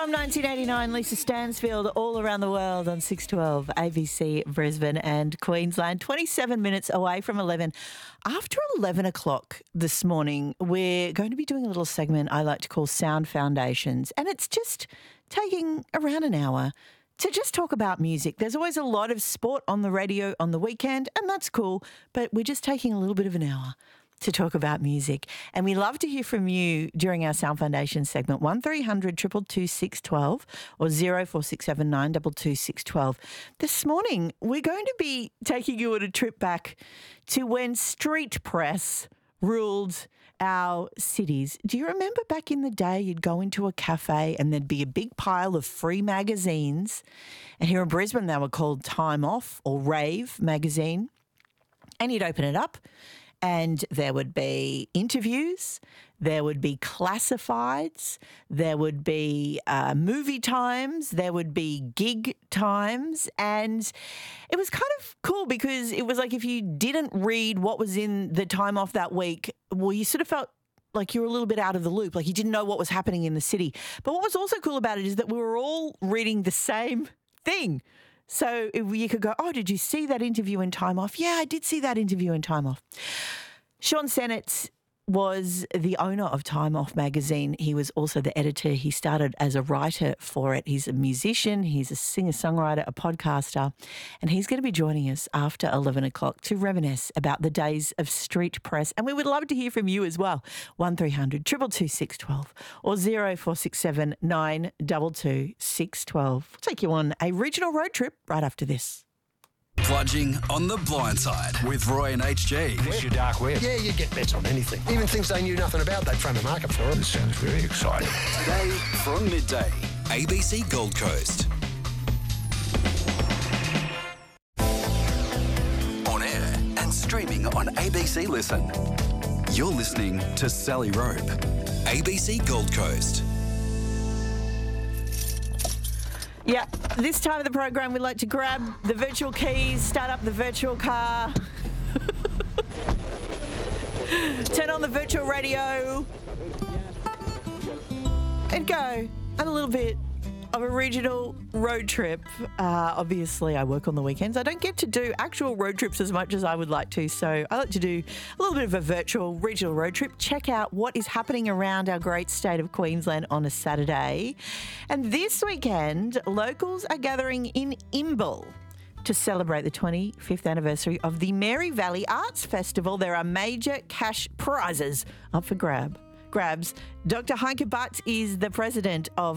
From 1989, Lisa Stansfield, All Around the World on 612 ABC Brisbane and Queensland. 27 minutes away from 11. After 11 o'clock this morning, we're going to be doing a little segment I like to call Sound Foundations, and it's just taking around an hour to just talk about music. There's always a lot of sport on the radio on the weekend, and that's cool, but we're just taking a little bit of an hour to talk about music. And we love to hear from you during our Sound Foundation segment, 1300 222 612 or 0467 922 612. This morning, we're going to be taking you on a trip back to when street press ruled our cities. Do you remember back in the day you'd go into a cafe and there'd be a big pile of free magazines? And here in Brisbane, they were called Time Off or Rave magazine. And you'd open it up and there would be interviews, there would be classifieds, there would be movie times, there would be gig times, and it was kind of cool because it was like if you didn't read what was in the Time Off that week, well, you sort of felt like you were a little bit out of the loop, like you didn't know what was happening in the city. But what was also cool about it is that we were all reading the same thing. So you could go, oh, did you see that interview in Time Off? Yeah, I did see that interview in Time Off. Sean Sennett was the owner of Time Off magazine. He was also the editor. He started as a writer for it. He's a musician. He's a singer-songwriter, a podcaster. And he's going to be joining us after 11 o'clock to reminisce about the days of street press. And we would love to hear from you as well. 1300 222 612 or 0467 922 612. We'll take you on a regional road trip right after this. Plunging on the blind side with Roy and HG. This your dark web. Yeah, you get bets on anything. Even things they knew nothing about, they'd frame a market for them. This sounds very exciting. Today from midday, ABC Gold Coast. On air and streaming on ABC Listen. You're listening to Sally Rope, ABC Gold Coast. Yeah, this time of the program, we like to grab the virtual keys, start up the virtual car, turn on the virtual radio, and go on a little bit of a regional road trip. Obviously, I work on the weekends. I don't get to do actual road trips as much as I would like to, so I like to do a little bit of a virtual regional road trip, check out what is happening around our great state of Queensland on a Saturday. And this weekend, locals are gathering in Imbil to celebrate the 25th anniversary of the Mary Valley Arts Festival. There are major cash prizes up for grabs. Dr. Heike Butts is the president of